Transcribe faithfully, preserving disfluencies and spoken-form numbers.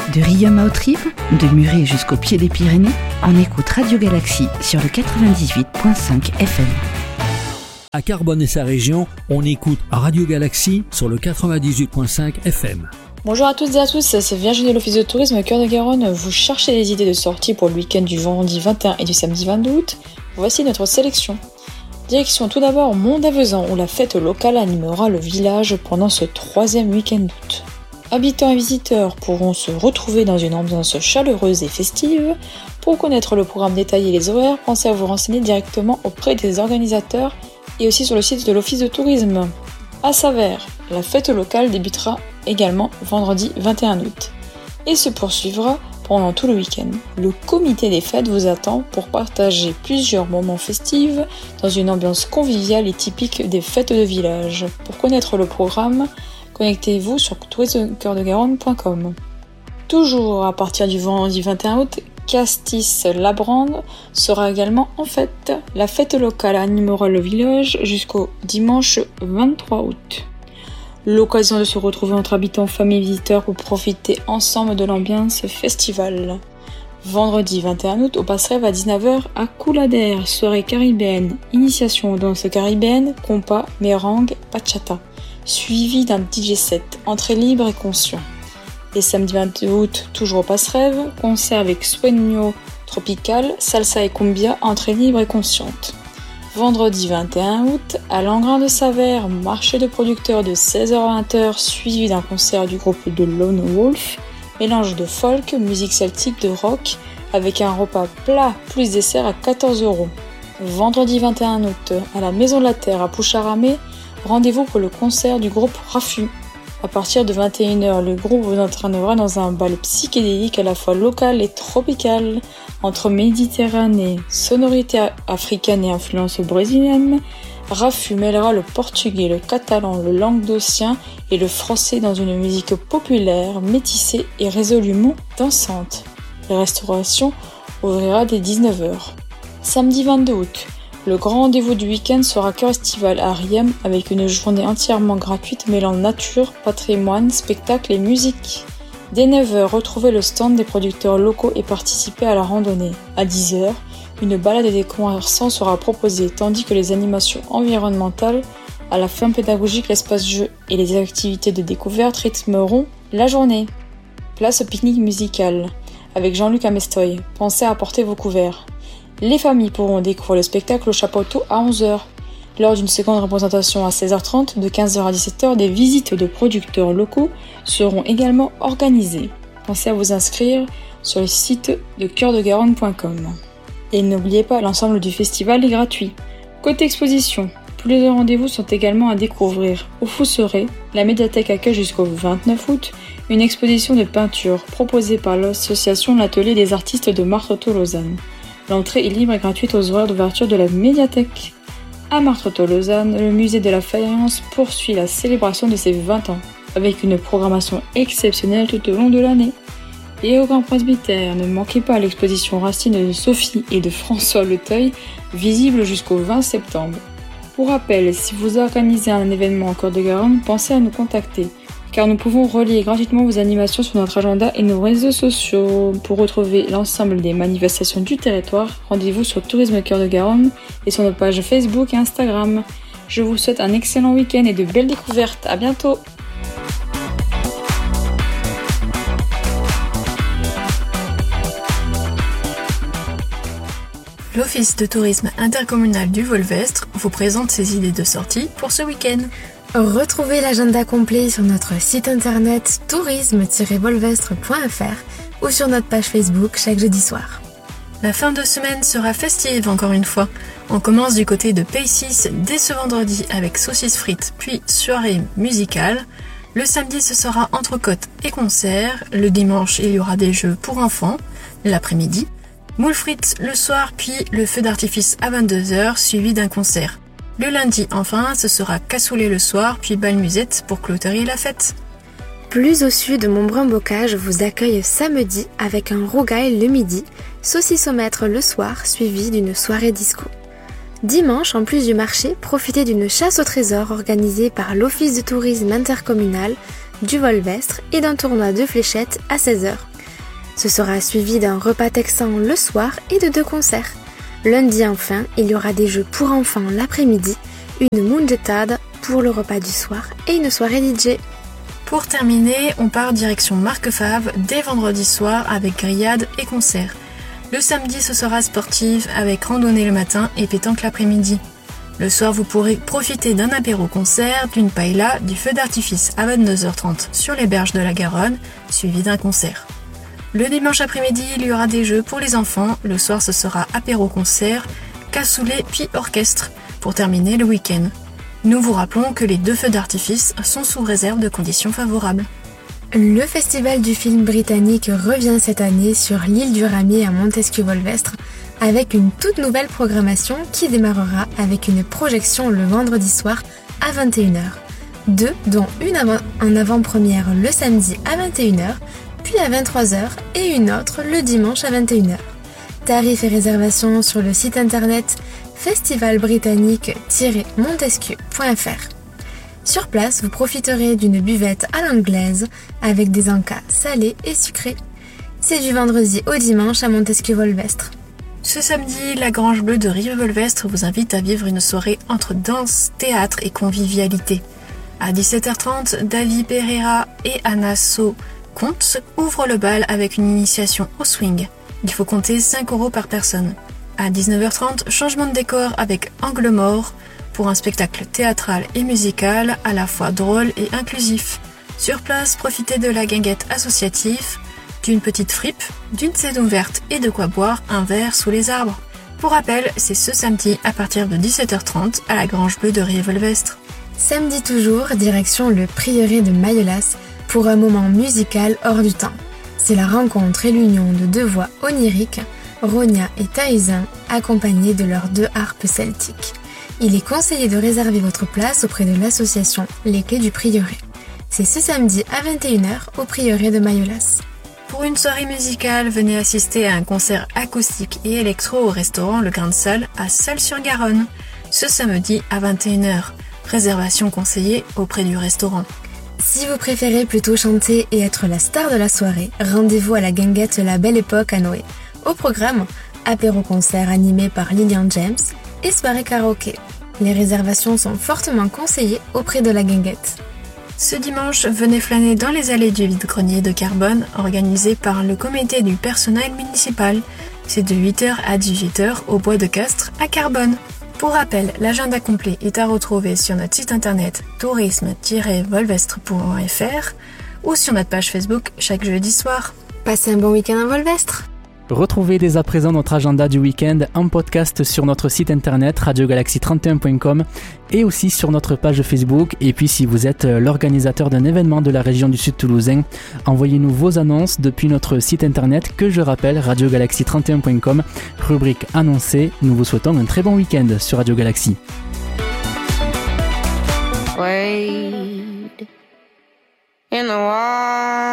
De Riom à Autrive, de Muret jusqu'au pied des Pyrénées, on écoute Radio Galaxie sur le quatre-vingt-dix-huit virgule cinq F M. À Carbone et sa région, on écoute Radio Galaxie sur le quatre-vingt-dix-huit virgule cinq F M. Bonjour à toutes et à tous, c'est Virginie de l'Office de Tourisme Cœur de Garonne. Vous cherchez des idées de sortie pour le week-end du vendredi vingt et un et du samedi vingt-deux août? Voici notre sélection. Direction tout d'abord Mont-d'Avezan, où la fête locale animera le village pendant ce troisième week-end d'août. Habitants et visiteurs pourront se retrouver dans une ambiance chaleureuse et festive. Pour connaître le programme détaillé et les horaires, pensez à vous renseigner directement auprès des organisateurs et aussi sur le site de l'Office de Tourisme. À Savères, la fête locale débutera également vendredi vingt et un août et se poursuivra pendant tout le week-end. Le comité des fêtes vous attend pour partager plusieurs moments festifs dans une ambiance conviviale et typique des fêtes de village. Pour connaître le programme, connectez-vous sur tourisme cœur de garonne point com. Toujours à partir du vendredi vingt et un août, Castis-Labrande sera également en fête. La fête locale animera le village jusqu'au dimanche vingt-trois août. L'occasion de se retrouver entre habitants, familles et visiteurs pour profiter ensemble de l'ambiance festivale. Vendredi vingt et un août, au Passerelle à dix-neuf heures à Coulader, soirée caribéenne, initiation aux danses caribéennes, compas, merengue, bachata, suivi d'un D J set, entrée libre et conscient. Et samedi vingt-deux août, toujours au Passerelle, concert avec Sueño Tropical, salsa et cumbia, entrée libre et consciente. Vendredi vingt et un août, à Langrain de Savères, marché de producteurs de seize heures à vingt heures, suivi d'un concert du groupe de Lone Wolf, mélange de folk, musique celtique, de rock, avec un repas plat plus dessert à quatorze euros. Vendredi vingt et un août, à la Maison de la Terre à Poucharamé, rendez-vous pour le concert du groupe Rafu. À partir de vingt et une heures, le groupe vous entraînera dans un bal psychédélique à la fois local et tropical, entre Méditerranée, sonorité africaine et influence brésilienne. Rafu mêlera le portugais, le catalan, le languedocien et le français dans une musique populaire, métissée et résolument dansante. La restauration ouvrira dès dix-neuf heures. Samedi vingt-deux août, le grand rendez-vous du week-end sera Cœur Estival à Riem avec une journée entièrement gratuite mêlant nature, patrimoine, spectacle et musique. Dès neuf heures, retrouvez le stand des producteurs locaux et participez à la randonnée. À dix heures, une balade des commerçants sera proposée, tandis que les animations environnementales, à la fin pédagogique, l'espace jeu et les activités de découverte rythmeront la journée. Place au pique-nique musical avec Jean-Luc Amestoy. Pensez à apporter vos couverts. Les familles pourront découvrir le spectacle au Chapiteau à onze heures. Lors d'une seconde représentation à seize heures trente, de quinze heures à dix-sept heures, des visites de producteurs locaux seront également organisées. Pensez à vous inscrire sur le site de cœur de garonne point com. Et n'oubliez pas, l'ensemble du festival est gratuit. Côté exposition, plusieurs rendez-vous sont également à découvrir. Au Fousseret, la médiathèque accueille jusqu'au vingt-neuf août une exposition de peinture proposée par l'association L'Atelier des artistes de Martreau-Lausanne. L'entrée est libre et gratuite aux horaires d'ouverture de la médiathèque. À Martreau-Lausanne, le musée de la faïence poursuit la célébration de ses vingt ans, avec une programmation exceptionnelle tout au long de l'année. Et au Grand Presbytère, ne manquez pas l'exposition Racine de Sophie et de François Leteuil, visible jusqu'au vingt septembre. Pour rappel, si vous organisez un événement en Côte de Garonne, pensez à nous contacter, car nous pouvons relier gratuitement vos animations sur notre agenda et nos réseaux sociaux. Pour retrouver l'ensemble des manifestations du territoire, rendez-vous sur Tourisme Cœur de Garonne et sur nos pages Facebook et Instagram. Je vous souhaite un excellent week-end et de belles découvertes. À bientôt! L'Office de tourisme intercommunal du Volvestre vous présente ses idées de sortie pour ce week-end. Retrouvez l'agenda complet sur notre site internet tourisme tiret volvestre point f r ou sur notre page Facebook chaque jeudi soir. La fin de semaine sera festive encore une fois. On commence du côté de Paces dès ce vendredi avec saucisses frites puis soirée musicale. Le samedi ce sera entrecôte et concert. Le dimanche il y aura des jeux pour enfants. L'après-midi, moules frites le soir puis le feu d'artifice à vingt-deux heures suivi d'un concert. Le lundi, enfin, ce sera cassoulet le soir, puis bal musette pour clôturer la fête. Plus au sud, Montbrun-Bocage vous accueille samedi avec un rougail le midi, saucissomètre le soir, suivi d'une soirée disco. Dimanche, en plus du marché, profitez d'une chasse au trésor organisée par l'Office de tourisme intercommunal du Volvestre et d'un tournoi de fléchettes à seize heures. Ce sera suivi d'un repas texan le soir et de deux concerts. Lundi enfin, il y aura des jeux pour enfants l'après-midi, une mungetade pour le repas du soir et une soirée D J. Pour terminer, on part direction Marque Fave dès vendredi soir avec grillade et concert. Le samedi, ce sera sportif avec randonnée le matin et pétanque l'après-midi. Le soir, vous pourrez profiter d'un apéro-concert, d'une paella, du feu d'artifice à vingt-deux heures trente sur les berges de la Garonne, suivi d'un concert. Le dimanche après-midi, il y aura des jeux pour les enfants. Le soir, ce sera apéro-concert, cassoulet puis orchestre pour terminer le week-end. Nous vous rappelons que les deux feux d'artifice sont sous réserve de conditions favorables. Le festival du film britannique revient cette année sur l'île du Ramier à Montesquieu-Volvestre avec une toute nouvelle programmation qui démarrera avec une projection le vendredi soir à vingt et une heures. Deux, dont une avant- en avant-première le samedi à vingt et une heures, puis à vingt-trois heures et une autre le dimanche à vingt et une heures. Tarifs et réservations sur le site internet festival britannique tiret montesquieu point f r. Sur place, vous profiterez d'une buvette à l'anglaise avec des encas salés et sucrés. C'est du vendredi au dimanche à Montesquieu-Volvestre. Ce samedi, la Grange Bleue de Rieux-Volvestre vous invite à vivre une soirée entre danse, théâtre et convivialité. À dix-sept heures trente, David Pereira et Anna So Comte ouvrent le bal avec une initiation au swing. Il faut compter cinq euros par personne. À dix-neuf heures trente, changement de décor avec Angle Mort pour un spectacle théâtral et musical à la fois drôle et inclusif. Sur place, profitez de la guinguette associative, d'une petite fripe, d'une scène ouverte et de quoi boire un verre sous les arbres. Pour rappel, c'est ce samedi à partir de dix-sept heures trente à la Grange Bleue de Rieux-Volvestre. Samedi toujours, direction le prieuré de Mayolass pour un moment musical hors du temps. C'est la rencontre et l'union de deux voix oniriques, Ronia et Taïsin, accompagnés de leurs deux harpes celtiques. Il est conseillé de réserver votre place auprès de l'association Les Clés du Prieuré. C'est ce samedi à vingt et une heures au prieuré de Mayolass. Pour une soirée musicale, venez assister à un concert acoustique et électro au restaurant Le Grain de Salle à Salles-sur-Garonne, ce samedi à vingt et une heures. Réservation conseillée auprès du restaurant. Si vous préférez plutôt chanter et être la star de la soirée, rendez-vous à la guinguette La Belle Époque à Noé. Au programme, apéro-concert animé par Lilian James et soirée karaoké. Les réservations sont fortement conseillées auprès de la guinguette. Ce dimanche, venez flâner dans les allées du vide-grenier de Carbone, organisé par le comité du personnel municipal. C'est de huit heures à dix-huit heures au bois de Castres à Carbone. Pour rappel, l'agenda complet est à retrouver sur notre site internet tourisme tiret volvestre point f r ou sur notre page Facebook chaque jeudi soir. Passez un bon week-end à Volvestre. Retrouvez dès à présent notre agenda du week-end en podcast sur notre site internet radio galaxie trente et un point com et aussi sur notre page Facebook. Et puis si vous êtes l'organisateur d'un événement de la région du Sud Toulousain, envoyez-nous vos annonces depuis notre site internet que je rappelle radio galaxie trente et un point com, rubrique annoncée. Nous vous souhaitons un très bon week-end sur Radio Galaxie. Wade in the